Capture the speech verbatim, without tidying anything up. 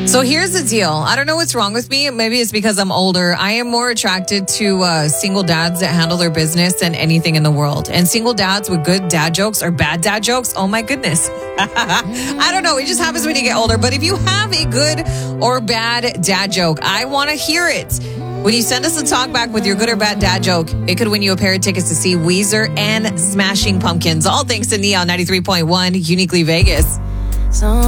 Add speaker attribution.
Speaker 1: So here's the deal. I don't know what's wrong with me. Maybe it's because I'm older. I am more attracted to uh, single dads that handle their business than anything in the world. And single dads with good dad jokes or bad dad jokes, oh my goodness. I don't know. It just happens when you get older. But if you have a good or bad dad joke, I want to hear it. When you send us a talk back with your good or bad dad joke, it could win you a pair of tickets to see Weezer and Smashing Pumpkins. All thanks to Neon ninety-three point one, Uniquely Vegas. So